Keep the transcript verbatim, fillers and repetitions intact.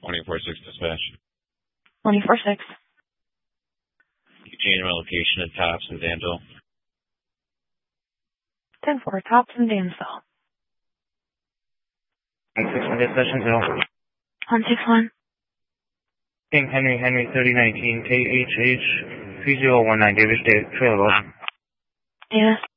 twenty-four six dispatch. twenty-four six. You change my location at Tops in Danville. ten four, Tops in Dansville. one six one dispatch in Hill. one six one. King Henry Henry thirty nineteen K H H three zero one nine Davis State Trail. Davis.